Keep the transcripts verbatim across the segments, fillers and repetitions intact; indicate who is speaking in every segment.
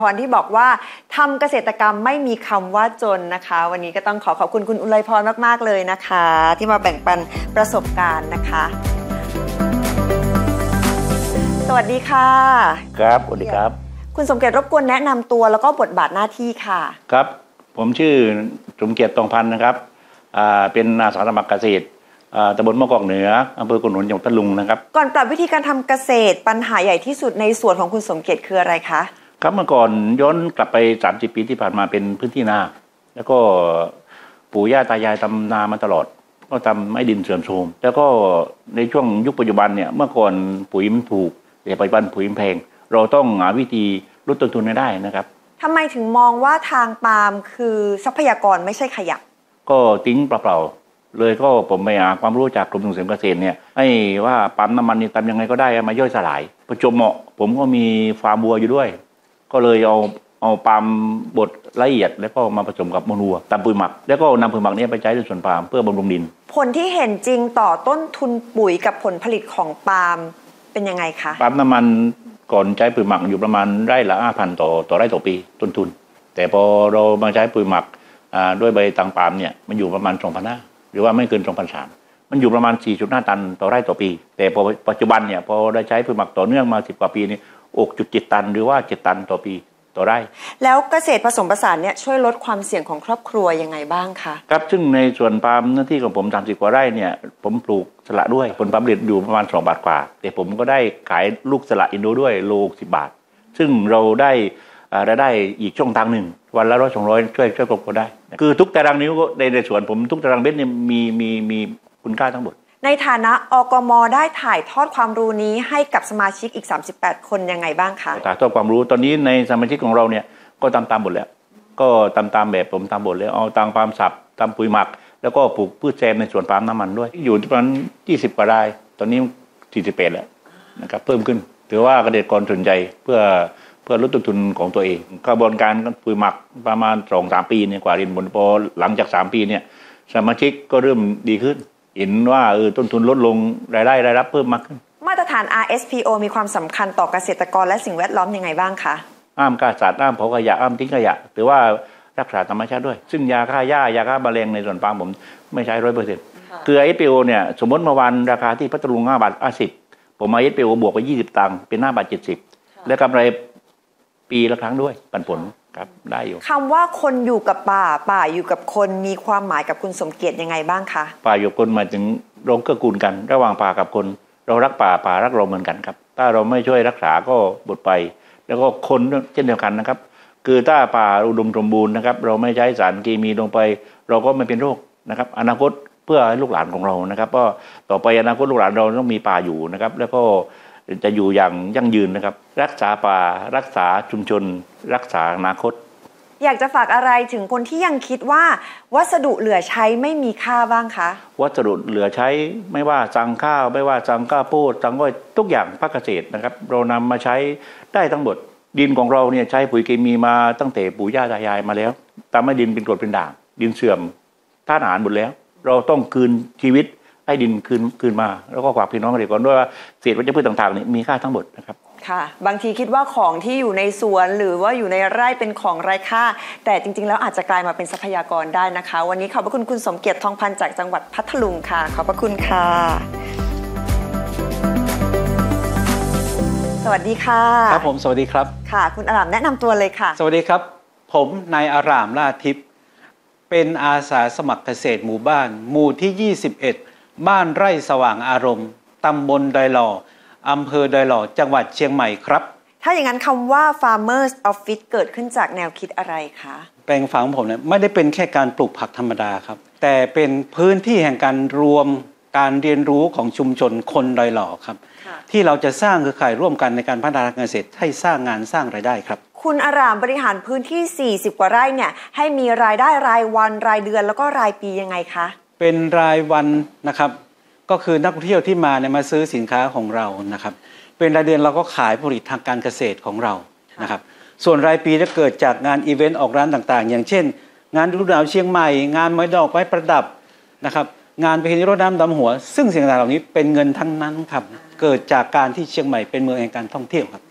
Speaker 1: พรที่บอกว่าทำเกษตรกรรมไม่มีคำว่าจนนะคะวันนี้ก็ต้องขอขอบคุณคุณอุไรพรมากๆเลยนะคะที่มาแบ่งปันประสบการณ์นะคะสวัสดีค่ะ
Speaker 2: ครับสวัสดีครับ
Speaker 1: คุณสมเกียรติรบกวนแนะนำตัวแล้วก็บทบาทหน้าที่ค่ะ
Speaker 2: ครับผมชื่อสมเกียรติตองพันธ์นะครับอ่าเป็นอาสาสมัครเกษตรตำบลมะกอกเหนืออำเภอกุนหนุนจังหวัดพัทลุงนะครับ
Speaker 1: ก่อนปรับวิธีการทำเกษตรปัญหาใหญ่ที่สุดในส่วนของคุณสมเกียรติคืออะไรคะ
Speaker 2: ครับเมื่อก่อนย้อนกลับไปสามสิบปีที่ผ่านมาเป็นพื้นที่นาแล้วก็ปู่ย่าตายายทำนามาตลอดก็ทำให้ดินเสื่อมโทรมแล้วก็ในช่วงยุคปัจจุบันเนี่ยเมื่อก่อนปุ๋ยมันถูกแต่ปัจจุบันปุ๋ยมันแพงเราต้องหาวิธีลดต้นทุนให้ได้นะครับ
Speaker 1: ทำไมถึงมองว่าทางปาล์มคือทรัพยากรไม่ใช่ขยะ
Speaker 2: ก็ทิ้งเปล่าๆเลยก็ผมไปหาความรู้จากกรมส่งเสริมเกษตรเนี่ยให้ว่าปั๊มน้ำมันนี่ทำยังไงก็ได้มาย่อยสลายประจวบเหมาะผมก็มีฟาร์มวัวอยู่ด้วยก็เลยเอาเอาปาล์มบดละเอียดแล้วก็มาผสมกับมูลวัวตามปุ๋ยหมักแล้วก็นำปุ๋ยหมักนี้ไปใช้ในสวนปาล์มเพื่อบำรุงดิน
Speaker 1: ผลที่เห็นจริงต่อต้นทุนปุ๋ยกับผลผลิตของปาล์มเป็นยังไงคะ
Speaker 2: ปาล์มน้ำมันก่อนใช้ปุ๋ยหมักอยู่ประมาณไร่ละห้าพันต่อต่อไร่ต่อปีต้นทุนแต่พอเรามาใช้ปุ๋ยหมักด้วยใบตังปาล์มเนี่ยมันอยู่ประมาณ สองพันห้าร้อย หรือว่าไม่เกิน สองพันสามร้อย มันอยู่ประมาณ สี่จุดห้า ตันต่อไร่ต่อปีแต่พอปัจจุบันเนี่ยพอได้ใช้ปุ๋ยหมักต่อเนื่องมาสิบกว่าปีนี่ หกจุดเจ็ด ตันหรือว่าเจ็ดตันต่อปีต่อไร่
Speaker 1: แล้วเกษตรผสมผสานเนี่ยช่วยลดความเสี่ยงของครอบครัวยังไงบ้างคะ
Speaker 2: ครับซึ่งในส่วนปาล์มหน้าที่ของผมสามสิบกว่าไร่เนี่ยผมปลูกสละด้วยผลผลิตอยู่ประมาณสองบาทกว่าแต่ผมก็ได้ขายลูกสละอินโดด้วยโลสิบบาทซึ่งเราได้รายได้อีกช่องทางหนึ่งวันละร้อยสองร้อยช่วยช่วยครอบครัวได้คือทุกตารางนิ้วในในสวนผมทุกตารางเมตรเนี่ยมีมีมีคุณค่าทั้งหมด
Speaker 1: ในฐานะอกม.ได้ถ่ายทอดความรู้นี้ให้กับสมาชิกอีกสามสิบแปดคนยังไงบ้างคะ
Speaker 2: ถ่ายทอดความรู้ตอนนี้ในสมาชิกของเราเนี่ยก็ตามตามบทแล้วก็ตามตามแบบผมตามบทแล้วเอาตามปาล์มสับตามปุ๋ยหมักแล้วก็ปลูกพืชแซมในสวนปาล์มน้ำมันด้วยอยู่ประมาณยี่สิบกว่ารายตอนนี้สี่สิบแปดแล้วนะครับเพิ่มขึ้นถือว่าเกษตรกรสนใจเพื่อเพื่อลดต้นทุนของตัวเองกระบวนการปุ๋ยหมักประมาณ สองถึงสาม ปีเนี่ยกว่าเรียนผลพอหลังจากสามปีเนี่ยสมาชิกก็เริ่มดีขึ้นเห็นว่าเออต้นทุนลดลงรายได้รายรับเพิ่มมากขึ้น
Speaker 1: มาตรฐาน อาร์ เอส พี โอ มีความสำคัญต่อเกษตรกรและสิ่งแวดล้อมยังไงบ้างคะ
Speaker 2: ห้ามฆ่าสัตว์ห้ามเผาขยะห้ามทิ้งขยะหรือว่ารักษาธรรมชาติด้วยซึ่งยาฆ่าหญ้ายาฆ่าแมลงในสวนปาล์มผมไม่ใช้ร้อยเปอร์เซ็นต์คือ อาร์ เอส พี โอ เนี่ยสมมติเมื่อวานราคาที่พัทลุงห้าบาทห้าสิบผมมา อาร์ เอส พี โอ บวกไปยี่สิบตังค์เป็นห้าบาทเจ็ดสิบและกำไรปีละครั้งด้วยปันผลครับได้อยู่
Speaker 1: คำว่าคนอยู่กับป่าป่าอยู่กับคนมีความหมายกับคุณสมเกียรติยังไงบ้างคะ
Speaker 2: ป่าอยู่กับคนหมายถึงเราเกื้อกูลกันระหว่างป่ากับคนเรารักป่าป่ารักเราเหมือนกันครับถ้าเราไม่ช่วยรักษาก็หมดไปแล้วก็คนเช่นเดียวกันนะครับคือถ้าป่าอุดมสมบูรณ์นะครับเราไม่ใช้สารเคมีลงไปเราก็ไม่เป็นโรคนะครับอนาคตเพื่อให้ลูกหลานของเรานะครับก็ต่อไปอนาคตลูกหลานเราต้องมีป่าอยู่นะครับแล้วก็จะอยู่อย่างยั่งยืนนะครับรักษาป่ารักษาชุมชนรักษาอนาคต
Speaker 1: อยากจะฝากอะไรถึงคนที่ยังคิดว่าวัสดุเหลือใช้ไม่มีค่าบ้างคะ
Speaker 2: วัสดุเหลือใช้ไม่ว่าสั่งข้าวไม่ว่าสั่งข้าวโพดสั่งอ้อยทุกอย่างภาคเกษตรนะครับเรานำมาใช้ได้ทั้งหมดดินของเราเนี่ยใช้ปุ๋ยเคมีมาตั้งแต่ปู่ย่าตายายมาแล้วทำให้ดินเป็นกรดเป็นด่างดินเสื่อมธาตุอาหารหมดแล้วเราต้องคืนชีวิตให้ดินคืนคืนมาแล้วก็ฝากพี่น้องเกษตรกรด้วยว่าเศษวัชพืชต่างๆนี่มีค่าทั้งหมดนะครับ
Speaker 1: ค่ะบางทีคิดว่าของที่อยู่ในสวนหรือว่าอยู่ในไร่เป็นของไร้ค่าแต่จริงๆแล้วอาจจะกลายมาเป็นทรัพยากรได้นะคะวันนี้ขอบพระคุณคุณสมเกียรติทองพันธ์จากจังหวัดพัทลุงค่ะขอบพระคุณค่ะสวัสดีค่ะ
Speaker 3: ครับผมสวัสดีครับ
Speaker 1: ค่ะคุณอารามแนะนำตัวเลยค่ะ
Speaker 3: สวัสดีครับผมนายอารามล่าทิพย์เป็นอาสาสมัครเกษตรหมู่บ้านหมู่ที่ยี่สิบเอ็ดบ้านไร่สว่างอารมณ์ตำบลดอยหล่ออำเภอดอยหล่อจังหวัดเชียงใหม่ครับ
Speaker 1: ถ้าอย่างนั้นคำว่า Farmers Office เกิดขึ้นจากแนวคิดอะไรคะ
Speaker 3: แปลงฝังผมเนี่ยไม่ได้เป็นแค่การปลูกผักธรรมดาครับแต่เป็นพื้นที่แห่งการรวมการเรียนรู้ของชุมชนคนดอยหล่อครับที่เราจะสร้างเครือข่ายร่วมกันในการพัฒนาการเกษตรให้สร้างงานสร้างรายได้ครับ
Speaker 1: คุณอารามบริหารพื้นที่สี่สิบกว่าไร่เนี่ยให้มีรายได้รายวันรายเดือนแล้วก็รายปียังไงคะ
Speaker 3: เป็นรายวันนะครับก็คือนักท่องเที่ยวที่มาเนี่ยมาซื้อสินค้าของเรานะครับเป็นรายเดือนเราก็ขายผลิตทางการเกษตรของเรานะครับส่วนรายปีจะเกิดจากงานอีเวนต์ออกร้านต่างๆอย่างเช่นงานฤดูหนาวเชียงใหม่งานไม้ดอกไม้ประดับนะครับงานประเพณีรดน้ำดำหัวซึ่งสิ่งต่างๆเหล่านี้เป็นเงินทั้งนั้นครับเกิดจากการที่เชียงใหม่เป็นเมืองแห่งการท่องเที่ยวครับ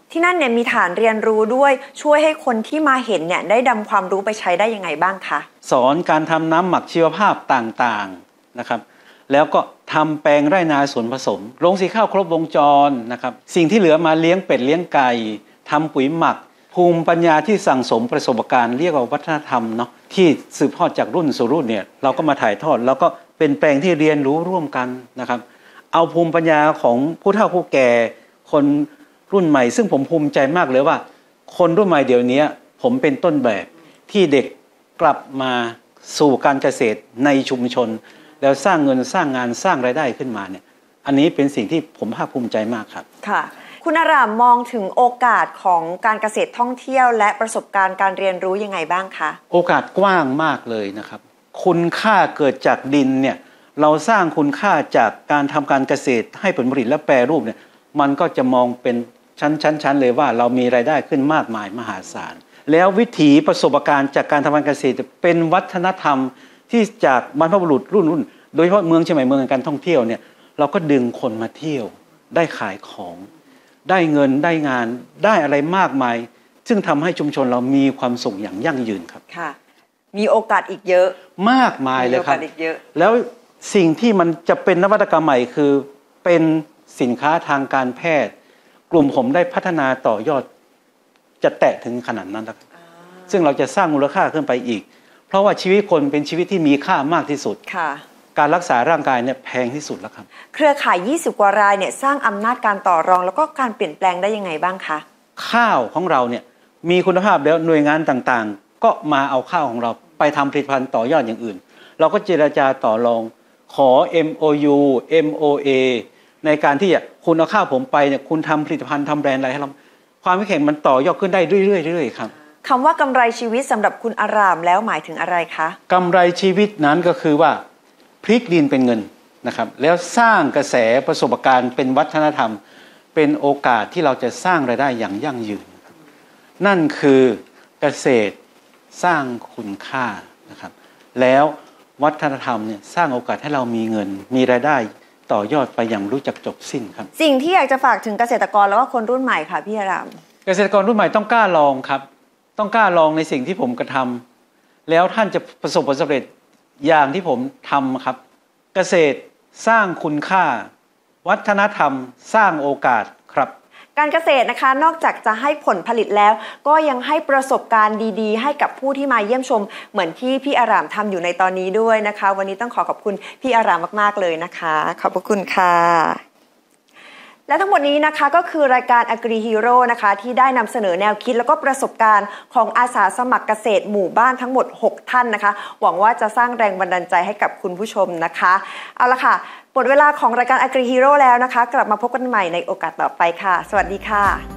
Speaker 1: ที่นั่นเนี่ยมีฐานเรียนรู้ด้วยช่วยให้คนที่มาเห็นเนี่ยได้นำความรู้ไปใช้ได้ยังไงบ้างคะ
Speaker 3: สอนการทำน้ำหมักชีวภาพต่างๆนะครับแล้วก็ทำแปลงไร่นาสวนผสมโรงสีข้าวครบวงจรนะครับสิ่งที่เหลือมาเลี้ยงเป็ดเลี้ยงไก่ทำปุ๋ยหมักภูมิปัญญาที่สั่งสมประสบการณ์เรียกว่าวัฒนธรรมเนาะที่สืบทอดจากรุ่นสู่รุ่นเนี่ยเราก็มาถ่ายทอดแล้วก็เป็นแปลงที่เรียนรู้ร่วมกันนะครับเอาภูมิปัญญาของผู้เฒ่าผู้แก่คนรุ่นใหม่ซึ่งผมภูมิใจมากเลยว่าคนรุ่นใหม่เดี๋ยวนี้ผมเป็นต้นแบบที่เด็กกลับมาสู่การเกษตรในชุมชนแล้วสร้างเงินสร้างงานสร้างรายได้ขึ้นมาเนี่ยอันนี้เป็นสิ่งที่ผมภาคภูมิใจมากครับ
Speaker 1: ค่ะคุณอารามมองถึงโอกาสของการเกษตรท่องเที่ยวและประสบการณ์การเรียนรู้ยังไงบ้างคะ
Speaker 3: โอกาสกว้างมากเลยนะครับคุณค่าเกิดจากดินเนี่ยเราสร้างคุณค่าจากการทำการเกษตรให้ผลผลิตและแปรรูปเนี่ยมันก็จะมองเป็นชั้นๆๆเลยว่าเรามีรายได้ขึ้นมากมายมหาศาลแล้ววิถีประสบการณ์จากการทำการเกษตรเป็นวัฒนธรรมที่จากบรรพบุรุษรุ่นรุ่นโดยเฉพาะเมืองเชียงใหม่เมืองการท่องเที่ยวเนี่ยเราก็ดึงคนมาเที่ยวได้ขายของได้เงินได้งานได้อะไรมากมายซึ่งทำให้ชุมชนเรามีความสุขอย่างยั่งยืนครับ
Speaker 1: ค่ะมีโอกาสอีกเยอะ
Speaker 3: มากมายเลยครับ
Speaker 1: มีโอกาสอีกเยอะ
Speaker 3: แล้วสิ่งที่มันจะเป็นนวัตกรรมใหม่คือเป็นสินค้าทางการแพทย์กลุ่มผมได้พัฒนาต่อยอดจะแตะถึงขนาดนั้นแล้วซึ่งเราจะสร้างมูลค่าขึ้นไปอีกเพราะว่าชีวิตคนเป็นชีวิตที่มีค่ามากที่สุด
Speaker 1: ค่ะ
Speaker 3: การรักษาร่างกายเนี่ยแพงที่สุดแล้วครับ
Speaker 1: เครือข่ายยี่สิบกว่ารายเนี่ยสร้างอำนาจการต่อรองแล้วก็การเปลี่ยนแปลงได้ยังไงบ้างคะ
Speaker 3: ข้าวของเราเนี่ยมีคุณภาพแล้วหน่วยงานต่างๆก็มาเอาข้าวของเราไปทำผลิตภัณฑ์ต่อยอดอย่างอื่นเราก็เจรจาต่อรองขอ เอ็ม โอ ยู เอ็ม โอ เอ ในการที่คุณเอาข้าวผมไปเนี่ยคุณทำผลิตภัณฑ์ทำแบรนด์อะไรให้เราความแข็งมันต่อยอดขึ้นได้เรื่อยๆๆครับ
Speaker 1: คำว่ากำไรชีวิตสำหรับคุณอารามแล้วหมายถึงอะไรคะ
Speaker 3: กำไรชีวิตนั้นก็คือว่าพลิกดินเป็นเงินนะครับแล้วสร้างกระแสประสบการณ์เป็นวัฒนธรรมเป็นโอกาสที่เราจะสร้างรายได้อย่างยั่งยืนนั่นคือเกษตรสร้างคุณค่านะครับแล้ววัฒนธรรมเนี่ยสร้างโอกาสให้เรามีเงินมีรายได้ต่อยอดไปอย่างรู้จักจบสิ้นครับ
Speaker 1: สิ่งที่อยากจะฝากถึงเกษตรกรแล้วก็คนรุ่นใหม่ค่ะพี่อาราม
Speaker 3: เกษตรกรรุ่นใหม่ต้องกล้าลองครับต้องกล้าลองในสิ่งที่ผมกระทำแล้วท่านจะประสบผลสำเร็จอย่างที่ผมทำครับเกษตรสร้างคุณค่าวัฒนธรรมสร้างโอกาสครับ
Speaker 1: การเกษตรนะคะนอกจากจะให้ผลผลิตแล้วก็ยังให้ประสบการณ์ดีๆให้กับผู้ที่มาเยี่ยมชมเหมือนที่พี่อารามทำอยู่ในตอนนี้ด้วยนะคะวันนี้ต้องขอขอบคุณพี่อารามมากๆเลยนะคะขอบพระคุณค่ะและทั้งหมดนี้นะคะก็คือรายการ Agri Hero นะคะที่ได้นำเสนอแนวคิดแล้วก็ประสบการณ์ของอาสาสมัครเกษตรหมู่บ้านทั้งหมดหกท่านนะคะหวังว่าจะสร้างแรงบันดาลใจให้กับคุณผู้ชมนะคะเอาละค่ะหมดเวลาของรายการ Agri Hero แล้วนะคะกลับมาพบกันใหม่ในโอกาสต่อไปค่ะสวัสดีค่ะ